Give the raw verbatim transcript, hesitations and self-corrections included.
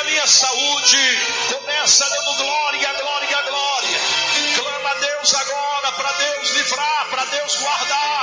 a minha saúde. Começa dando glória, glória, glória. Clama a Deus agora para Deus livrar, para Deus guardar.